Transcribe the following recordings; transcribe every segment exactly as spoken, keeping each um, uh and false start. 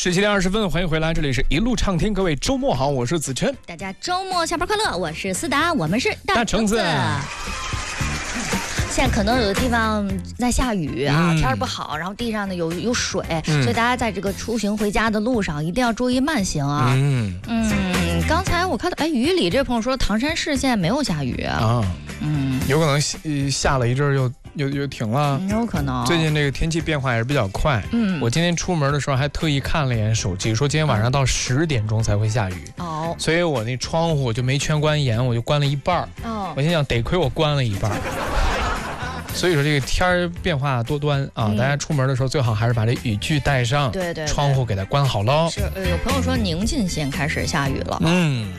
十七点二十分，欢迎回来，这里是一路畅听，各位周末好，我是子琛。 大家周末下班快乐，我是思达，我们是大橙子。 现在可能有的地方在下雨啊， 嗯、 天儿不好，然后地上呢有有水、 嗯， 所以大家在这个出行回家的路上一定要注意慢行啊。嗯嗯，刚才我看到，哎，雨里这朋友说唐山市现在没有下雨啊。 啊嗯， 有可能下下了一阵又又又停了， 有可能。 最近这个天气变化也是比较快。嗯，我今天出门的时候还特意看了一眼手机，说今天晚上到十点钟才会下雨。哦，所以我那窗户就没全关严，我就关了一半。哦，我心想得亏我关了一半。所以说这个天儿变化多端啊、嗯，大家出门的时候最好还是把这雨具带上， 对 对, 对， 窗户给它关好喽。 是，呃，有朋友说宁晋县开始下雨了。 嗯，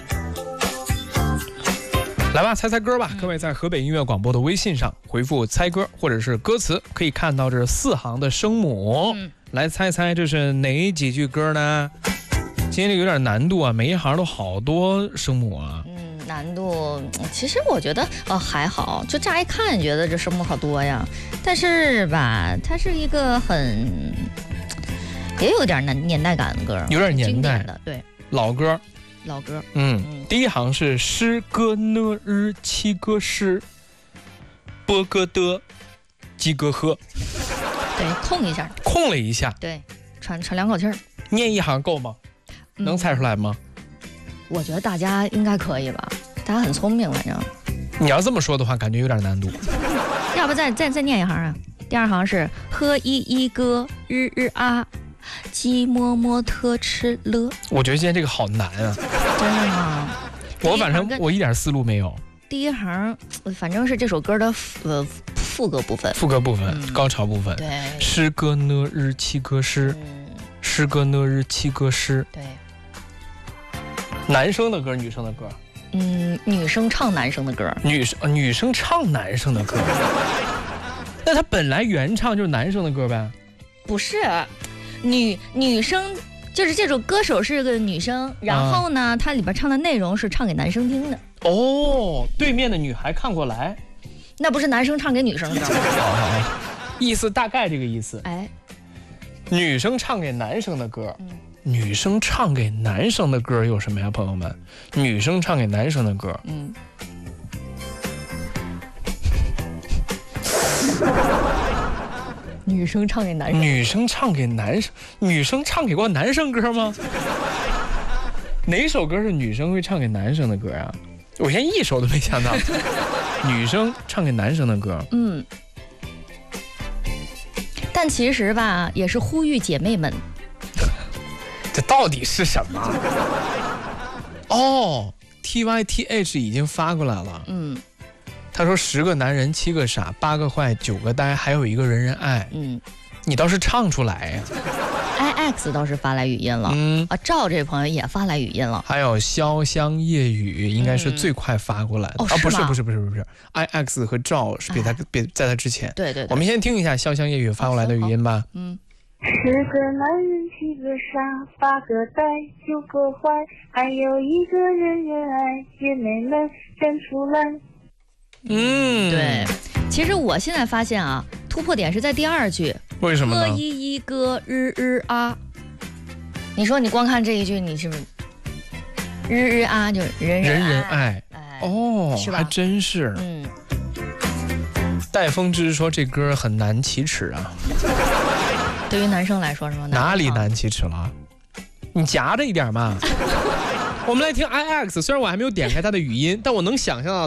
来吧，猜猜歌吧、嗯！各位在河北音乐广播的微信上回复猜歌或者是歌词，可以看到这四行的声母、嗯，来猜猜这是哪几句歌呢？今天这有点难度啊，每一行都好多声母啊。 嗯。难度其实我觉得哦还好，就乍一看觉得这声母好多呀，但是吧，它是一个很也有点年年代感的歌， 有点年代的，对， 老歌， 老歌。 嗯，嗯第一行是诗歌呢日七歌诗，波歌的，鸡歌呵， 对，空一下， 空了一下， 对，喘喘两口气儿， 念一行够吗？能猜出来吗？ 嗯我觉得大家应该可以吧，大家很聪明，反正。 你要这么说的话，感觉有点难度。 要不再再再念一行啊？第二行是呵一一歌日日啊，鸡摸摸特吃乐。 我觉得今天这个好难啊！ 真的吗？ 我反正我一点思路没有。 第一行反正是这首歌的呃副歌部分， 副歌部分、嗯、高潮部分。 对。 诗歌呢日七歌诗，嗯、诗歌呢日七歌诗。 对。 男生的歌，女生的歌， 嗯，女生唱男生的歌， 女生、呃、女生唱男生的歌，那他本来原唱就是男生的歌呗？ 不是，女女生就是这首歌手是个女生，然后呢，啊、它里边唱的内容是唱给男生听的。 哦，对面的女孩看过来， 那不是男生唱给女生的歌吗？ 好好好，意思大概这个意思。 哎， 女生唱给男生的歌。 嗯。 女生唱给男生的歌有什么呀，朋友们？女生唱给男生的歌，嗯， 女生唱给男生， 女生唱给男生，女生唱给过男生歌吗？哪首歌是女生会唱给男生的歌啊？我连一首都没想到。女生唱给男生的歌， 嗯，但其实吧，也是呼吁姐妹们。 这到底是什么？哦 ，T Y T H 已经发过来了。嗯，他说十个男人七个傻，八个坏，九个呆，还有一个人人爱。嗯，你倒是唱出来呀。 I X 倒是发来语音了。嗯啊，赵这朋友也发来语音了。 还有潇湘夜雨应该是最快发过来的。 嗯、 啊，不是不是不是不是 ，I X 和赵是比他比在他之前。 对对对。 我们先听一下潇湘夜雨发过来的语音吧。 嗯。 十个男人七个傻，八个呆，九个坏，还有一个人人爱，姐妹们站出来。 嗯， 对。其实我现在发现啊，突破点是在第二句。 为什么呢？ 呵一一歌日日啊。你说你光看这一句，你是不是日日啊就人人爱？ 人人爱。哎、哦，是吧？还真是。嗯。戴风之说这歌很难启齿啊。 对于男生来说是吗？ 哪里难启齿了？你夹着一点嘛。我们来听 I X， 虽然我还没有点开他的语音，但我能想象到